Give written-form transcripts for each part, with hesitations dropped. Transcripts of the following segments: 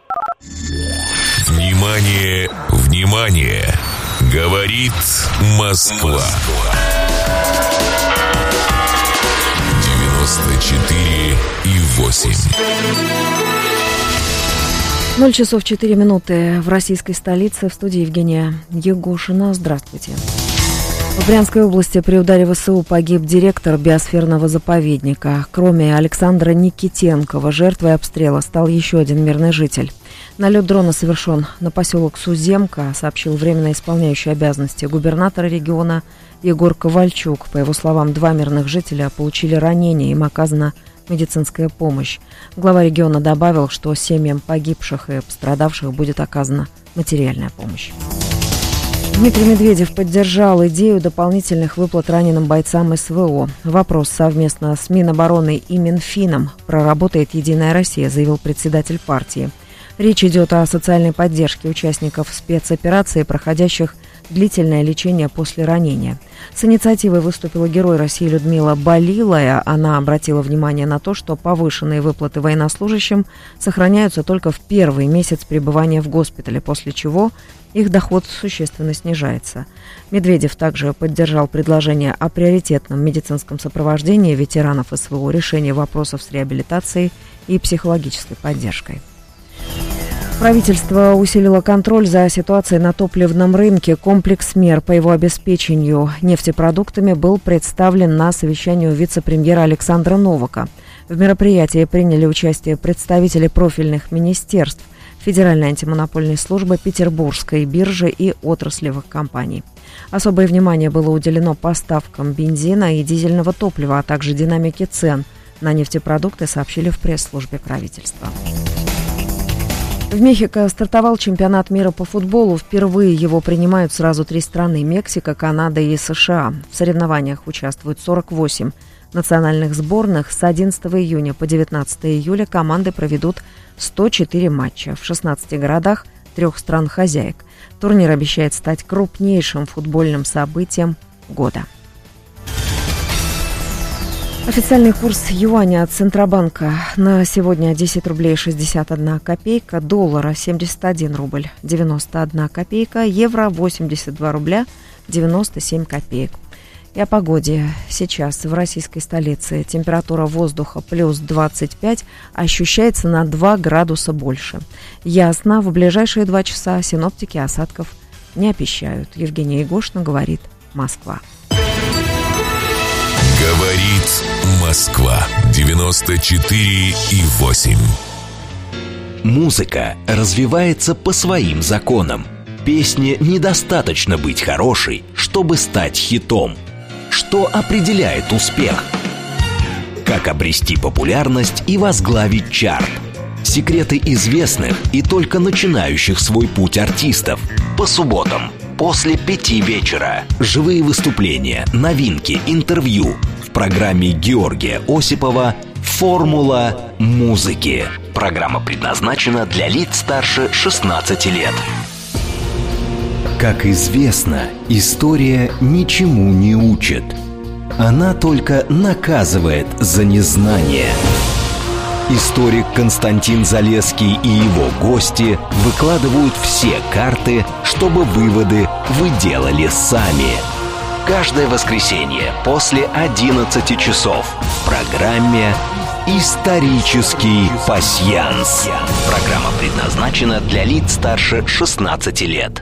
Внимание, внимание! Говорит Москва. 94,8. 0 часов 4 минуты в российской столице. В студии Евгения Егошина. Здравствуйте. В Брянской области при ударе ВСУ погиб директор биосферного заповедника. Кроме Александра Никитенкова, жертвой обстрела стал еще один мирный житель. Налет дрона совершен на поселок Суземка, сообщил временно исполняющий обязанности губернатора региона Егор Ковальчук. По его словам, 2 мирных жителя получили ранения, им оказана медицинская помощь. Глава региона добавил, что семьям погибших и пострадавших будет оказана материальная помощь. Дмитрий Медведев поддержал идею дополнительных выплат раненым бойцам СВО. Вопрос совместно с Минобороны и Минфином проработает «Единая Россия», заявил председатель партии. Речь идет о социальной поддержке участников спецоперации, проходящих длительное лечение после ранения. С инициативой выступила герой России Людмила Болилая. Она обратила внимание на то, что повышенные выплаты военнослужащим сохраняются только в первый месяц пребывания в госпитале, после чего их доход существенно снижается. Медведев также поддержал предложение о приоритетном медицинском сопровождении ветеранов СВО, решении вопросов с реабилитацией и психологической поддержкой. Правительство усилило контроль за ситуацией на топливном рынке. Комплекс мер по его обеспечению нефтепродуктами был представлен на совещании у вице-премьера Александра Новака. В мероприятии приняли участие представители профильных министерств, Федеральной антимонопольной службы, Петербургской биржи и отраслевых компаний. Особое внимание было уделено поставкам бензина и дизельного топлива, а также динамике цен на нефтепродукты, сообщили в пресс-службе правительства. В Мехико стартовал чемпионат мира по футболу. Впервые его принимают сразу 3 страны – Мексика, Канада и США. В соревнованиях участвуют 48 национальных сборных. С 11 июня по 19 июля команды проведут 104 матча в 16 городах 3 стран-хозяек. Турнир обещает стать крупнейшим футбольным событием года. Официальный курс юаня от Центробанка на сегодня 10 рублей 61 копейка, доллара 71 рубль 91 копейка, евро 82 рубля 97 копеек. И о погоде. Сейчас в российской столице температура воздуха плюс 25, ощущается на 2 градуса больше. Ясно, в ближайшие 2 часа синоптики осадков не обещают. Евгения Егошина, говорит Москва. Говорит Москва. 94,8. Музыка развивается по своим законам. Песне недостаточно быть хорошей, чтобы стать хитом. Что определяет успех? Как обрести популярность и возглавить чарт? Секреты известных и только начинающих свой путь артистов. По субботам после 5 вечера. Живые выступления, новинки, интервью. В программе Георгия Осипова «Формула музыки». Программа предназначена для лиц старше 16 лет. Как известно, история ничему не учит. Она только наказывает за незнание. Историк Константин Залесский и его гости выкладывают все карты, чтобы выводы вы делали сами. Каждое воскресенье после 11 часов в программе «Исторический пасьянс». Программа предназначена для лиц старше 16 лет.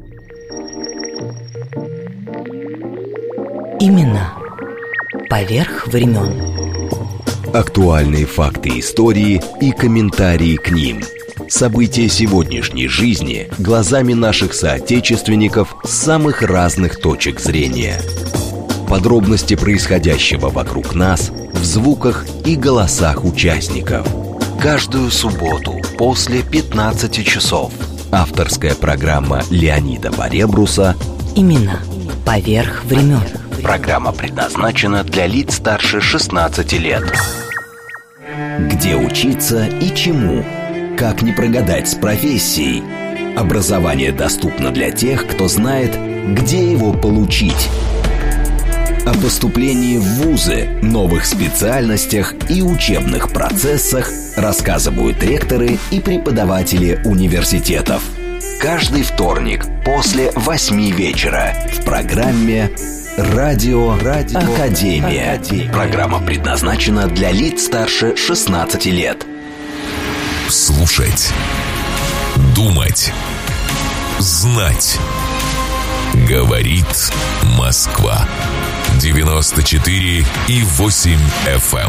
Именно поверх времен. Актуальные факты истории и комментарии к ним. События сегодняшней жизни глазами наших соотечественников с самых разных точек зрения. Подробности происходящего вокруг нас в звуках и голосах участников. Каждую субботу после 15 часов. Авторская программа Леонида Баребруса Именно поверх времен. Программа предназначена для лиц старше 16 лет. Где учиться и чему? Как не прогадать с профессией? Образование доступно для тех, кто знает, где его получить. О поступлении в вузы, новых специальностях и учебных процессах рассказывают ректоры и преподаватели университетов. Каждый вторник после 8 вечера в программе «Радио Академия». Программа предназначена для лиц старше 16 лет. Слушать, думать, знать. Говорит Москва. 94,8 FM.